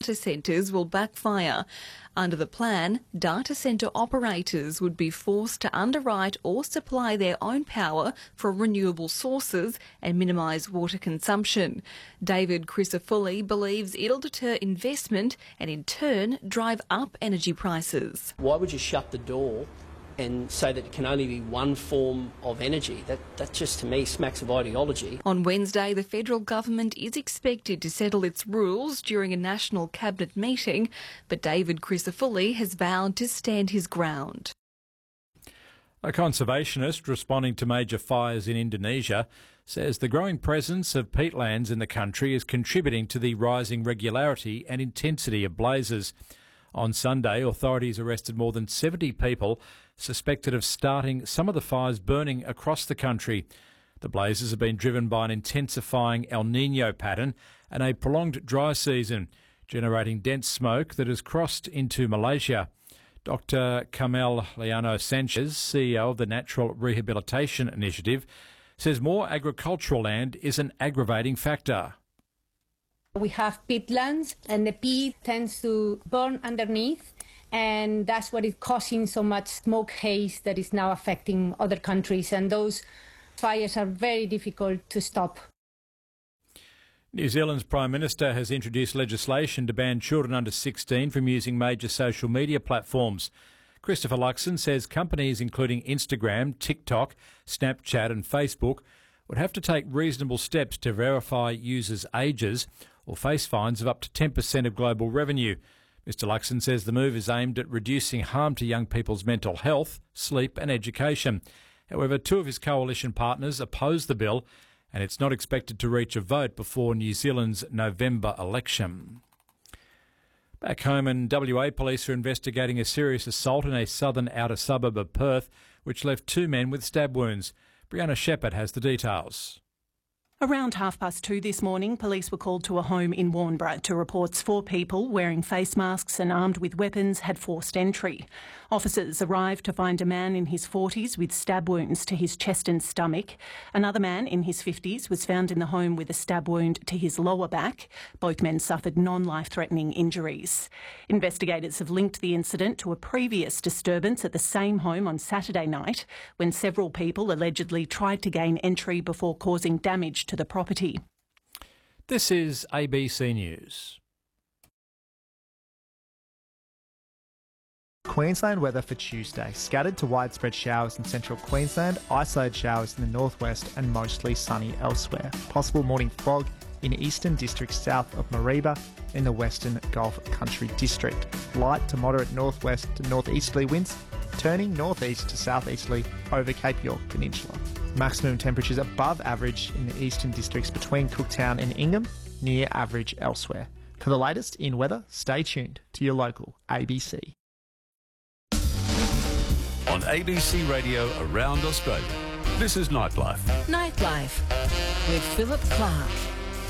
data centres will backfire. Under the plan, data centre operators would be forced to underwrite or supply their own power from renewable sources and minimise water consumption. David Crisafulli believes it'll deter investment and in turn drive up energy prices. Why would you shut the door and say that it can only be one form of energy? That just, to me, smacks of ideology. On Wednesday, the federal government is expected to settle its rules during a national cabinet meeting, but David Crisafulli has vowed to stand his ground. A conservationist responding to major fires in Indonesia says the growing presence of peatlands in the country is contributing to the rising regularity and intensity of blazes. On Sunday, authorities arrested more than 70 people suspected of starting some of the fires burning across the country. The blazes have been driven by an intensifying El Niño pattern and a prolonged dry season, generating dense smoke that has crossed into Malaysia. Dr. Carmel Leano Sanchez, CEO of the Natural Rehabilitation Initiative, says more agricultural land is an aggravating factor. We have peatlands and the peat tends to burn underneath, and that's what is causing so much smoke haze that is now affecting other countries, and those fires are very difficult to stop. New Zealand's Prime Minister has introduced legislation to ban children under 16 from using major social media platforms. Christopher Luxon says companies including Instagram, TikTok, Snapchat and Facebook would have to take reasonable steps to verify users' ages or face fines of up to 10% of global revenue. Mr Luxon says the move is aimed at reducing harm to young people's mental health, sleep and education. However, two of his coalition partners oppose the bill and it's not expected to reach a vote before New Zealand's November election. Back home in WA, police are investigating a serious assault in a southern outer suburb of Perth, which left two men with stab wounds. Brianna Shepherd has the details. Around 2:30 this morning, police were called to a home in Warnbro to reports 4 people wearing face masks and armed with weapons had forced entry. Officers arrived to find a man in his 40s with stab wounds to his chest and stomach. Another man in his 50s was found in the home with a stab wound to his lower back. Both men suffered non-life-threatening injuries. Investigators have linked the incident to a previous disturbance at the same home on Saturday night when several people allegedly tried to gain entry before causing damage to the property. This is ABC News. Queensland weather for Tuesday. Scattered to widespread showers in central Queensland, isolated showers in the northwest and mostly sunny elsewhere. Possible morning fog in eastern districts south of Mareeba in the western Gulf Country district. Light to moderate northwest to northeasterly winds, turning northeast to southeasterly over Cape York Peninsula. Maximum temperatures above average in the eastern districts between Cooktown and Ingham, near average elsewhere. For the latest in weather, stay tuned to your local ABC. On ABC Radio around Australia, this is Nightlife. Nightlife with Philip Clark.